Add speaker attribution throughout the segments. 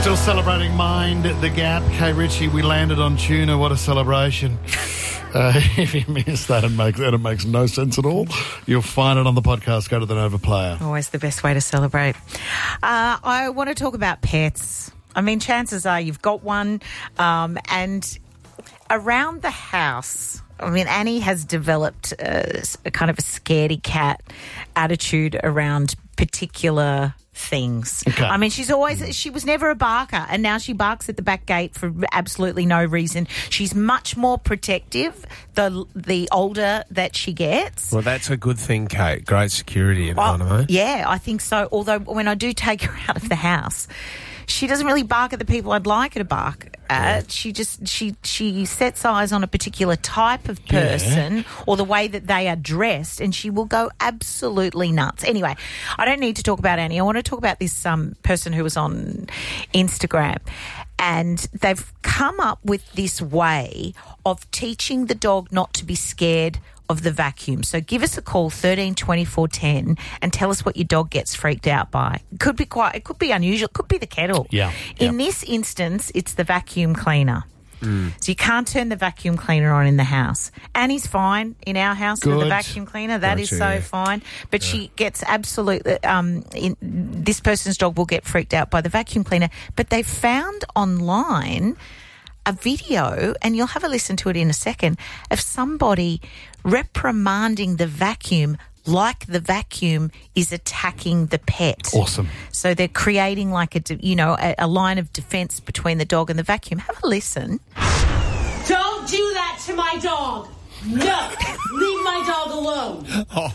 Speaker 1: Still celebrating Mind the Gap. Kay Ritchie, we landed on tuna. What a celebration. If you missed that, it makes no sense at all. You'll find it on the podcast. Go to the Nova Player.
Speaker 2: Always the best way to celebrate. I want to talk about pets. I mean, chances are you've got one, and around the house, I mean, Annie has developed a kind of a scaredy cat attitude around particular things.
Speaker 1: Okay.
Speaker 2: I mean, she was never a barker, and now she barks at the back gate for absolutely no reason. She's much more protective the older that she gets.
Speaker 3: Well, that's a good thing, Kate. Great security environment.
Speaker 2: Yeah, I think so. Although when I do take her out of the house, she doesn't really bark at the people I'd like her to bark at. She sets eyes on a particular type of person or the way that they are dressed, and she will go absolutely nuts. Anyway, I don't need to talk about Annie. I want to talk about this person who was on Instagram, and they've come up with this way of teaching the dog not to be scared of the vacuum. So give us a call, 13 24 10, and tell us what your dog gets freaked out by. It could be unusual. It could be the kettle.
Speaker 1: Yeah.
Speaker 2: In this instance, it's the vacuum cleaner. So you can't turn the vacuum cleaner on in the house. Annie's fine in our house with the vacuum cleaner. That is so fine. But she gets absolutely... this person's dog will get freaked out by the vacuum cleaner. But they found online a video, and you'll have a listen to it in a second, of somebody reprimanding the vacuum like the vacuum is attacking the pet.
Speaker 1: Awesome.
Speaker 2: So they're creating like a line of defence between the dog and the vacuum. Have a listen.
Speaker 4: Don't do that to my dog. No, leave my dog alone.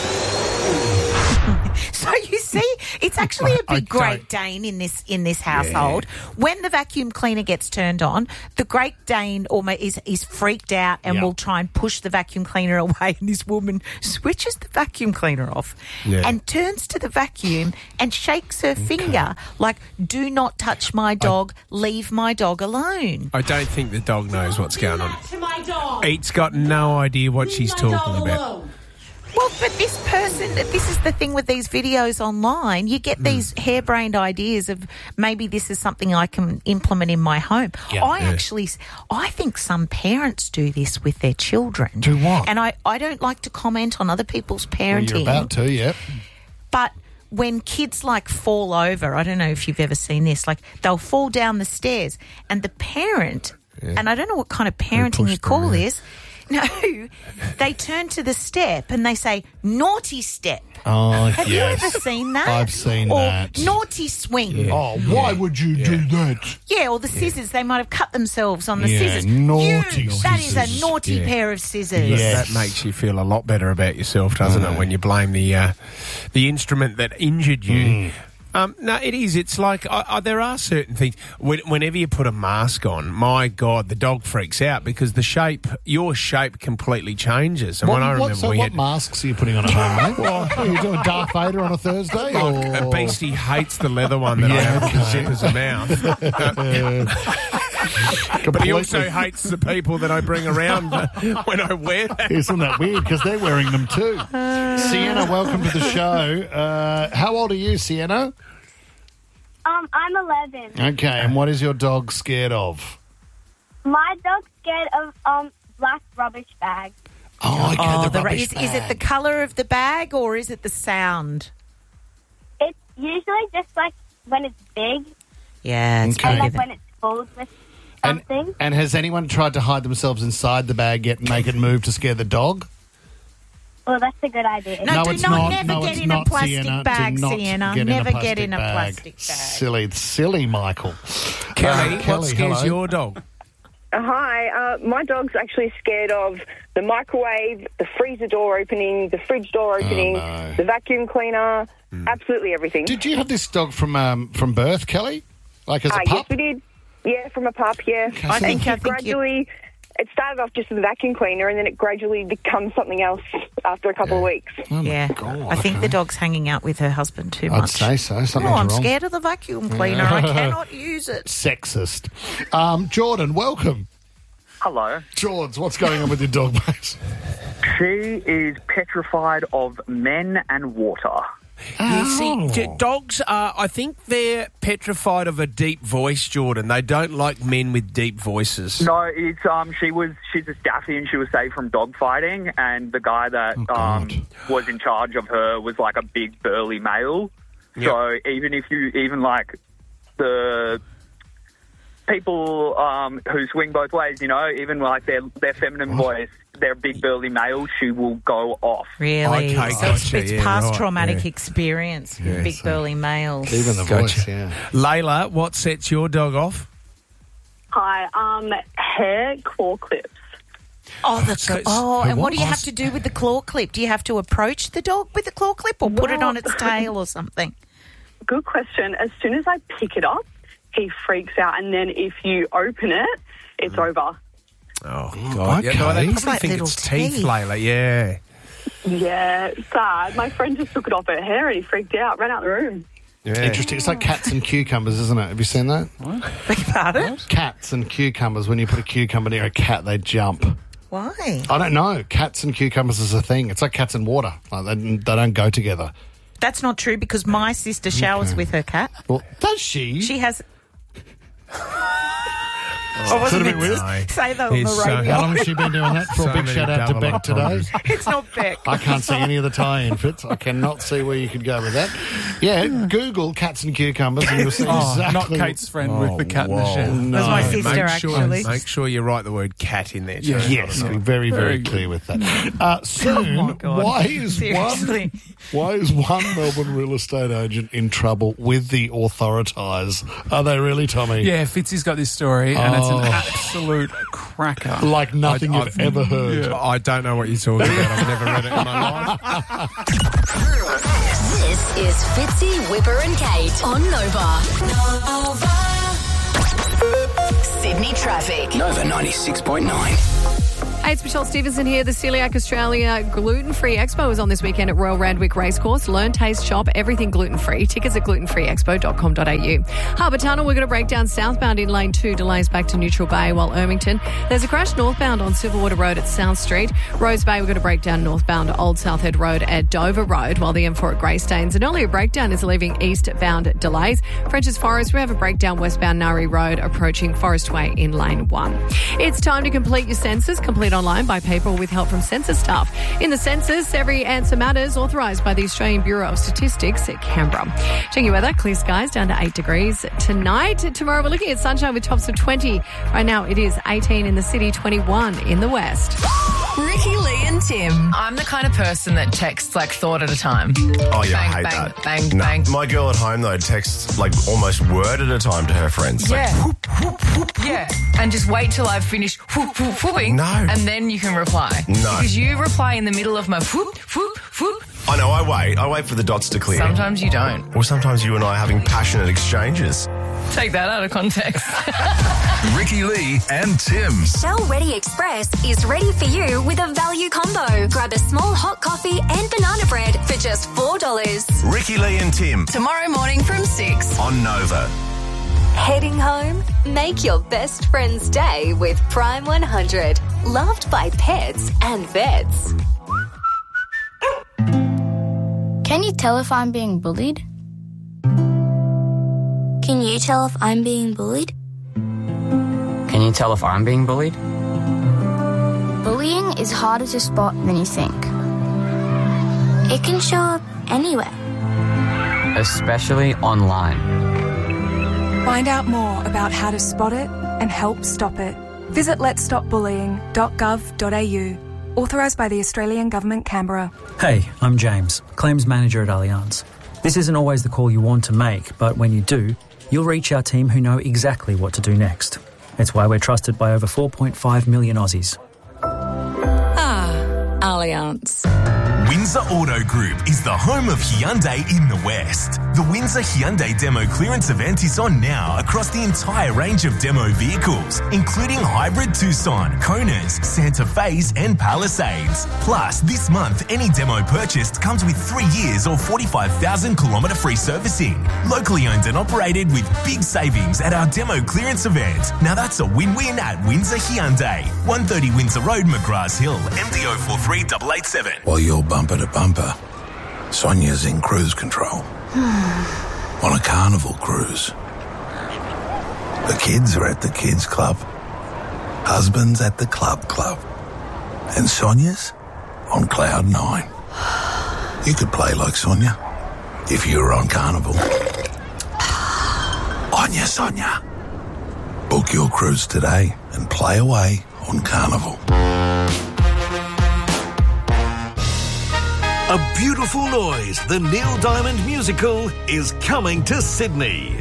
Speaker 2: So you see, it's actually a big Great Dane in this household. Yeah. When the vacuum cleaner gets turned on, the Great Dane is freaked out and will try and push the vacuum cleaner away. And this woman switches the vacuum cleaner off and turns to the vacuum and shakes her finger like, "Do not touch my dog. Leave my dog alone."
Speaker 3: I don't think the dog knows what's going on.
Speaker 4: To my dog.
Speaker 3: It's got no idea what she's talking about.
Speaker 4: Alone.
Speaker 2: Well, but this is the thing with these videos online. You get these harebrained ideas of maybe this is something I can implement in my home.
Speaker 1: Yeah.
Speaker 2: I think some parents do this with their children.
Speaker 1: Do what?
Speaker 2: And I don't like to comment on other people's parenting.
Speaker 1: Well, you're about to, yep.
Speaker 2: But when kids fall over, I don't know if you've ever seen this, they'll fall down the stairs and the parent, and I don't know what kind of parenting you call this. No, they turn to the step and they say, "Naughty step."
Speaker 1: Oh,
Speaker 2: Have you ever seen that?
Speaker 1: I've seen that.
Speaker 2: Naughty swing.
Speaker 1: Yeah. Oh, why would you do that?
Speaker 2: Yeah, or the scissors. They might have cut themselves on the scissors.
Speaker 1: Naughty
Speaker 2: That is
Speaker 1: scissors.
Speaker 2: a naughty pair of scissors.
Speaker 1: Yes.
Speaker 3: That makes you feel a lot better about yourself, doesn't it, when you blame the instrument that injured you? No, it is. It's like there are certain things. Whenever you put a mask on, my God, the dog freaks out because your shape completely changes. And
Speaker 1: what masks are you putting on at home, mate? Are you doing Darth Vader on a Thursday?
Speaker 3: A beastie hates the leather one that I have with zippers a mouth. But he also hates the people that I bring around when I wear them.
Speaker 1: Isn't that weird? Because they're wearing them too. Sienna, welcome to the show. How old are you, Sienna?
Speaker 5: I'm 11.
Speaker 1: Okay, and what is your dog scared of?
Speaker 5: My dog's scared of black rubbish bags.
Speaker 1: Oh, okay, the rubbish bag.
Speaker 2: Is it the colour of the bag or is it the sound?
Speaker 5: It's usually just when it's big.
Speaker 2: Yeah, it's
Speaker 1: okay.
Speaker 5: And when it's full with something.
Speaker 1: And has anyone tried to hide themselves inside the bag yet and make it move to scare the dog?
Speaker 5: Well, that's a good idea.
Speaker 1: No, it's not.
Speaker 2: Never get in a plastic bag, Sienna. Never get in a plastic bag.
Speaker 1: Silly Michael.
Speaker 3: Kelly, what scares
Speaker 1: hello.
Speaker 3: your dog?
Speaker 6: Hi, my dog's actually scared of the microwave, the freezer door opening, the fridge door opening, the vacuum cleaner, absolutely everything.
Speaker 1: Did you have this dog from birth, Kelly? Like as a pup?
Speaker 6: Yes, we did. Yeah, from a pup, yeah.
Speaker 1: Okay,
Speaker 2: I think
Speaker 6: gradually... It started off just with a vacuum cleaner and then it gradually becomes something else after a couple of weeks.
Speaker 1: Oh my God,
Speaker 2: I think the dog's hanging out with her husband too much.
Speaker 1: I'd say so. Something's
Speaker 2: I'm
Speaker 1: wrong.
Speaker 2: scared of the vacuum cleaner. I cannot use it.
Speaker 1: Sexist. Jordan, welcome.
Speaker 7: Hello.
Speaker 1: George, what's going on with your dog, mate?
Speaker 7: She is petrified of men and water.
Speaker 3: Yeah, see, dogs are, I think they're petrified of a deep voice, Jordan. They don't like men with deep voices.
Speaker 7: No, it's she's a staffy and she was saved from dog fighting, and the guy that was in charge of her was like a big burly male.
Speaker 3: Yep.
Speaker 7: So even like the people who swing both ways, you know, even like their feminine voice, they're big burly male, she will go off.
Speaker 2: Really?
Speaker 3: Okay,
Speaker 2: So it's
Speaker 3: gotcha,
Speaker 2: past
Speaker 3: right,
Speaker 2: traumatic experience with big burly males.
Speaker 1: Even the voice, yeah.
Speaker 3: Layla, what sets your dog off?
Speaker 6: Hi, hair claw clips.
Speaker 2: Oh, and what do you
Speaker 3: what?
Speaker 2: have to do with the claw clip? Do you have to approach the dog with the claw clip or put it on its tail or something?
Speaker 6: Good question. As soon as I pick it up, he freaks out, and then if you open it, it's over.
Speaker 3: Oh, God.
Speaker 1: okay.
Speaker 3: Yeah, no, they
Speaker 2: It's
Speaker 3: probably
Speaker 2: like
Speaker 3: think
Speaker 2: little
Speaker 3: it's teeth,
Speaker 2: teeth.
Speaker 3: Layla, yeah.
Speaker 6: Yeah, sad. My friend just took it off her hair and he freaked out, ran out the room.
Speaker 3: Yeah.
Speaker 1: Interesting. It's like cats and cucumbers, isn't it? Have you seen that?
Speaker 2: Beg your pardon?
Speaker 1: Cats and cucumbers. When you put a cucumber near a cat, they jump.
Speaker 2: Why?
Speaker 1: I don't know. Cats and cucumbers is a thing. It's like cats and water. Like they don't go together.
Speaker 2: That's not true because my sister showers with her cat.
Speaker 1: Well, does she?
Speaker 2: She has...
Speaker 1: I wasn't a bit weird.
Speaker 2: Say that on
Speaker 3: It's
Speaker 2: the
Speaker 3: so-
Speaker 2: radio.
Speaker 1: How long has she been doing that? For
Speaker 3: So
Speaker 1: a big
Speaker 3: many
Speaker 1: shout out to
Speaker 3: double
Speaker 1: Beck today.
Speaker 3: entendres.
Speaker 2: It's not Beck.
Speaker 1: I can't see any of the tie-in fits. I cannot see where you could go with that. Yeah, Google cats and cucumbers and you'll see exactly...
Speaker 8: Not Kate's friend with the cat in the shed.
Speaker 1: No.
Speaker 2: That's my sister, actually.
Speaker 3: Make sure you write the word cat in there.
Speaker 8: Yeah.
Speaker 3: Charlie.
Speaker 1: Yes, be very, very clear with that. Soon,
Speaker 2: Oh, my God.
Speaker 1: why is one Melbourne real estate agent in trouble with the authorities? Are they really, Tommy?
Speaker 8: Yeah, Fitzy's got this story, and it's an absolute cracker.
Speaker 1: Like nothing
Speaker 3: I've
Speaker 1: you've ever heard.
Speaker 3: I don't know what you're talking about. I've never read it in my life.
Speaker 9: This is Fitzy, Whipper and Kate on Nova. Sydney traffic.
Speaker 10: Nova 96.9.
Speaker 11: Hey, it's Michelle Stevenson here. The Celiac Australia Gluten-Free Expo is on this weekend at Royal Randwick Racecourse. Learn, taste, shop, everything gluten-free. Tickets at glutenfreeexpo.com.au. Harbour Tunnel, we're going to break down southbound in lane 2, delays back to Neutral Bay, while Ermington. There's a crash northbound on Silverwater Road at South Street. Rose Bay, we're going to break down northbound Old Southhead Road at Dover Road, while the M4 at Greystanes. An earlier breakdown is leaving eastbound delays. French's Forest, we have a breakdown westbound Nari Road approaching Forest Way in lane 1. It's time to complete your census. Complete online, by paper, or with help from census staff. In the census, every answer matters, authorised by the Australian Bureau of Statistics at Canberra. Checking your weather, clear skies down to 8 degrees tonight. Tomorrow we're looking at sunshine with tops of 20. Right now it is 18 in the city, 21 in the west.
Speaker 9: Ricky, Lee and Tim.
Speaker 12: I'm the kind of person that texts like thought at a time.
Speaker 13: Oh, yeah,
Speaker 12: Bang,
Speaker 13: I hate
Speaker 12: bang,
Speaker 13: that.
Speaker 12: bang,
Speaker 13: No,
Speaker 12: bang.
Speaker 13: my girl at home, though, texts like almost word at a time to her friends. Like,
Speaker 12: Yeah. Yeah. And just wait till I've finished whooping.
Speaker 13: No.
Speaker 12: And then you can reply.
Speaker 13: No.
Speaker 12: Because you reply in the middle of my whoop.
Speaker 13: I know, I wait for the dots to clear.
Speaker 12: Sometimes you don't.
Speaker 13: Or sometimes you and I are having passionate exchanges.
Speaker 12: Take that out of context.
Speaker 10: Ricky Lee and Tim.
Speaker 9: Shell Ready Express is ready for you with a value combo. Grab a small hot coffee and banana bread for just $4.
Speaker 10: Ricky Lee and Tim
Speaker 9: Tomorrow morning from 6.
Speaker 10: on Nova.
Speaker 9: Heading home? Make your best friend's day with Prime 100. Loved by pets and vets.
Speaker 14: Can you tell if I'm being bullied? Can you tell if I'm being bullied?
Speaker 15: Can you tell if I'm being bullied?
Speaker 14: Bullying is harder to spot than you think. It can show up anywhere.
Speaker 15: Especially online.
Speaker 16: Find out more about how to spot it and help stop it. Visit letsstopbullying.gov.au. Authorised by the Australian Government, Canberra.
Speaker 17: Hey, I'm James, Claims Manager at Allianz. This isn't always the call you want to make, but when you do, you'll reach our team who know exactly what to do next. It's why we're trusted by over 4.5 million Aussies.
Speaker 9: Allianz.
Speaker 18: Windsor Auto Group is the home of Hyundai in the West. The Windsor Hyundai Demo Clearance event is on now across the entire range of demo vehicles, including hybrid Tucson, Konas, Santa Fe's and Palisades. Plus, this month, any demo purchased comes with 3 years or 45,000 kilometre free servicing. Locally owned and operated with big savings at our Demo Clearance event. Now that's a win-win at Windsor Hyundai. 130 Windsor Road, McGrath Hill, MDO 43887.
Speaker 10: While you're bumper to bumper,
Speaker 19: Sonia's in cruise control. On a carnival cruise. The kids are at the kids' club. Husband's at the club. And Sonia's on cloud 9. You could play like Sonia if you were on Carnival. On ya, Sonia. Book your cruise today and play away on Carnival.
Speaker 20: A Beautiful Noise, the Neil Diamond musical, is coming to Sydney.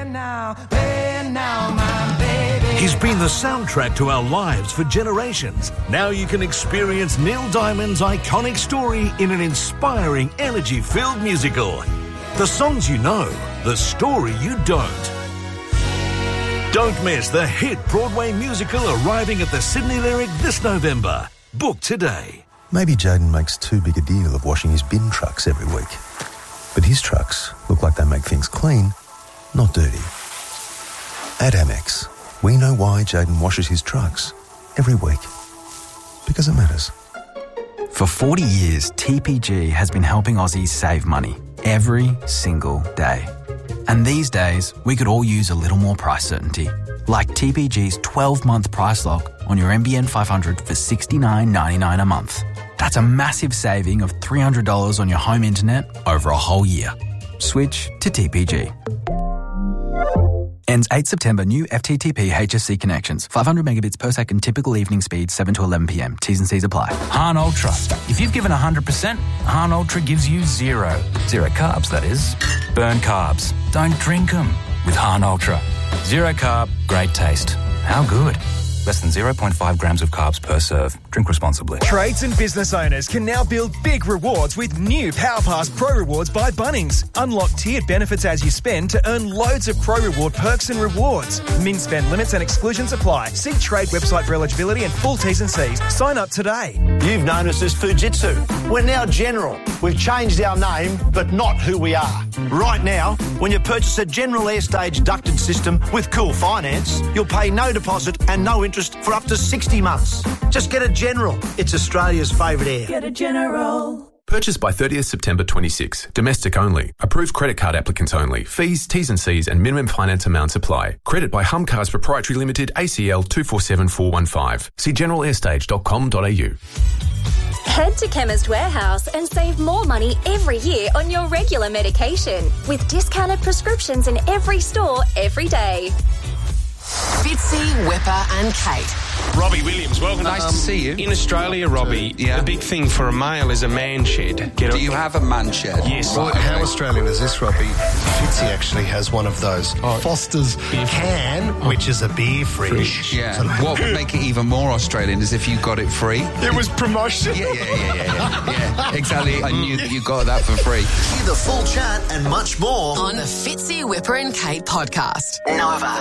Speaker 20: He's been the soundtrack to our lives for generations. Now you can experience Neil Diamond's iconic story in an inspiring, energy-filled musical. The songs you know, the story you don't. Don't miss the hit Broadway musical arriving at the Sydney Lyric this November. Book today.
Speaker 21: Maybe Jayden makes too big a deal of washing his bin trucks every week. But his trucks look like they make things clean, not dirty. At Amex, we know why Jayden washes his trucks every week. Because it matters.
Speaker 22: For 40 years, TPG has been helping Aussies save money every single day. And these days, we could all use a little more price certainty. Like TPG's 12-month price lock on your NBN 500 for $69.99 a month. That's a massive saving of $300 on your home internet over a whole year. Switch to TPG. Ends 8 September. New FTTP HSC connections. 500 megabits per second. Typical evening speed 7 to 11 p.m. T's and C's apply.
Speaker 23: Hahn Ultra. If you've given 100%, Hahn Ultra gives you zero. Zero carbs, that is. Burn carbs. Don't drink them with Hahn Ultra. Zero carb, great taste. How good? Less than 0.5 grams of carbs per serve. Drink responsibly.
Speaker 24: Trades and business owners can now build big rewards with new PowerPass Pro Rewards by Bunnings. Unlock tiered benefits as you spend to earn loads of Pro Reward perks and rewards. Min spend limits and exclusions apply. See Trade website for eligibility and full T's and C's. Sign up today.
Speaker 25: You've known us as Fujitsu. We're now General. We've changed our name, but not who we are. Right now, when you purchase a General Airstage ducted system with Cool Finance, you'll pay no deposit and no interest for up to 60 months. Just get a General. It's Australia's favourite air.
Speaker 26: Get a General.
Speaker 27: Purchase by 30th September 26. Domestic only. Approved credit card applicants only. Fees, T's and C's and minimum finance amounts apply. Credit by Hum Cars Proprietary Limited, ACL 247415. See generalairstage.com.au.
Speaker 9: Head to Chemist Warehouse and save more money every year on your regular medication with discounted prescriptions in every store every day.
Speaker 28: Fitzy, Whipper and Kate.
Speaker 3: Robbie Williams, welcome.
Speaker 28: Nice to see you.
Speaker 3: In Australia, Robbie, the big thing for a male is a man shed.
Speaker 28: Do you have a man shed?
Speaker 3: Yes.
Speaker 13: Well, how Australian is this, Robbie? Fitzy actually has one of those. Foster's can, which is a beer fridge.
Speaker 28: Yeah. What would make it even more Australian is if you got it free.
Speaker 13: It was promotion.
Speaker 28: Yeah, exactly. I knew that you got that for free. See the full chat and much more on the Fitzy, Whipper and Kate podcast. Nova.